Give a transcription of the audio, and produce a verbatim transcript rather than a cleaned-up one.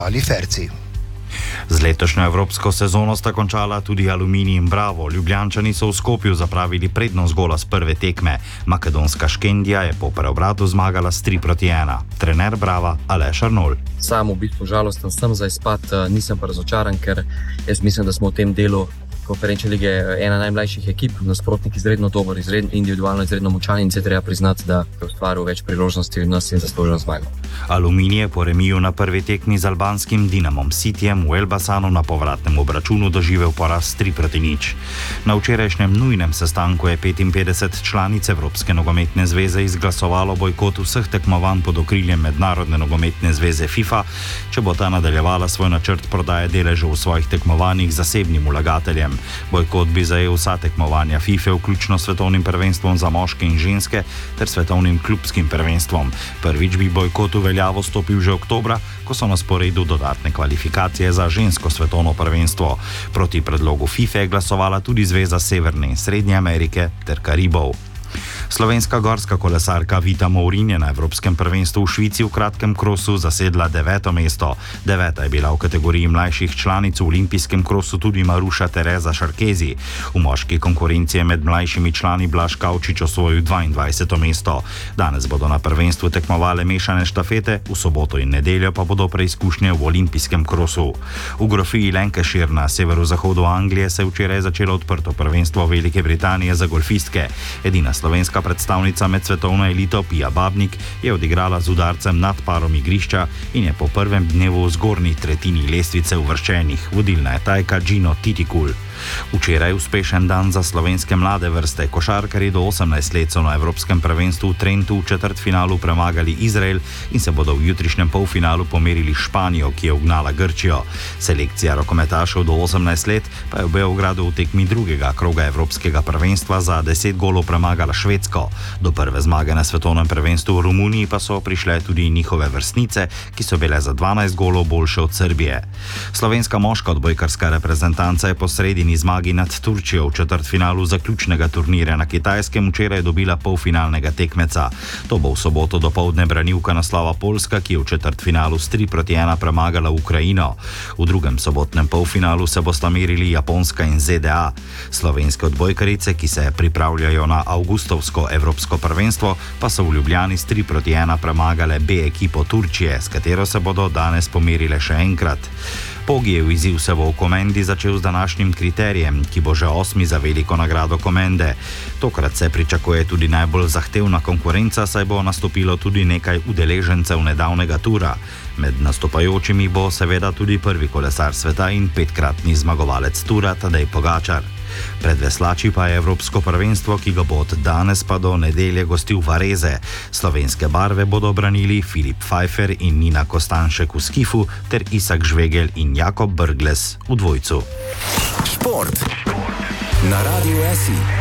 ali Ferci. Z letošnjo evropsko sezono sta končala tudi Aluminij in Bravo. Ljubljančani so v Skopju zapravili prednost gola z prve tekme. Makedonska Škendija je po preobratu zmagala s tri proti ena. Trener Brava Aleš Arnolj. Sam v bistvu žalosten sem za izpad, nisem pa razočaran, ker jaz mislim, da smo v tem delu konferenčne lige ena najmlajših ekip, nasprotnik izredno dober, izredno individualno, izredno močan in se treba priznati, da je ustvaril več priložnosti od nas in zaslužen zmago. Aluminij je po remiju na prvi tekmi z albanskim Dinamom Sitijem v Elbasanu na povratnem obračunu doživel poraz tri proti nič. Na včerajšnjem nujnem sestanku je petinpetdeset članic Evropske nogometne zveze izglasovalo bojkot vseh tekmovanj pod okriljem Mednarodne nogometne zveze FIFA, če bo ta nadaljevala svoj načrt prodaje deležev v svojih tekmovanjih zasebnim vlagateljem. Bojkot bi zajel vsa tekmovanja FIFA, vključno s svetovnim prvenstvom za moške in ženske ter svetovnim klubskim prvenstvom. Prvič bi bojkot v veljavo stopil že oktobra, ko so na sporedu dodatne kvalifikacije za žensko svetovno prvenstvo. Proti predlogu FIFA je glasovala tudi Zveza Severne in Srednje Amerike ter Karibov. Slovenska gorska kolesarka Vita Mourin je na Evropskem prvenstvu v Švici v kratkem krosu zasedla deveto mesto. Deveta je bila v kategoriji mlajših članic v olimpijskem krosu tudi Maruša Tereza Šarkezi. V moški konkurenci je med mlajšimi člani Blaž Kavčič osvojil dvaindvajseto mesto. Danes bodo na prvenstvu tekmovale mešane štafete, v soboto in nedeljo pa bodo preizkušnje v olimpijskem krosu. V grofiji Lancashire na severozahodu Anglije se je včeraj začelo odprto prvenstvo Velike Britanije za golfistke. Edina slovenska predstavnica med svetovno elito Pia Babnik je odigrala z udarcem nad parom igrišča in je po prvem dnevu v zgornji tretjini lestvice uvrščenih. Vodilna je Tajka Gino Titikul. Včeraj uspešen dan za slovenske mlade vrste. Košarkarji do osemnajst let so na Evropskem prvenstvu v Trentu v četrtfinalu premagali Izrael in se bodo v jutrišnjem polfinalu pomerili Španijo, ki je ugnala Grčijo. Selekcija rokometašev do osemnajst let pa je v Beogradu v tekmi drugega kroga Evropskega prvenstva za deset golov premagala Švedsko. Do prve zmage na svetovnem prvenstvu v Romuniji pa so prišle tudi njihove vrstnice, ki so bile za dvanajst golov boljše od Srbije. Slovenska moška odbojkarska reprezentanca je po sredini zmagi nad Turčijo v četrtfinalu zaključnega turnirja na Kitajskem včeraj dobila polfinalnega tekmeca. To bo v soboto dopoldne branilka naslova Poljska, ki je v četrtfinalu s tri proti ena premagala Ukrajino. V drugem sobotnem polfinalu se bosta merili Japonska in Z D A. Slovenske odbojkarice, ki se pripravljajo na avgustovsko evropsko prvenstvo, pa so v Ljubljani s tri proti ena premagale B ekipo Turčije, s katero se bodo danes pomerile še enkrat. Pogijev izziv se bo v Komendi začel z današnjim kriterijem, ki bo že osmi za veliko nagrado Komende. Tokrat se pričakuje tudi najbolj zahtevna konkurenca, saj bo nastopilo tudi nekaj udeležencev nedavnega tura. Med nastopajočimi bo seveda tudi prvi kolesar sveta in petkratni zmagovalec tura Tadej Pogačar. Pred veslači pa je Evropsko prvenstvo, ki ga bo od danes pa do nedelje gostil Vareze. Slovenske barve bodo branili Filip Pfeiffer in Nina Kostanšek v skifu ter Isak Žvegel in Jakob Brglez v dvojcu. Šport na Radiu S I.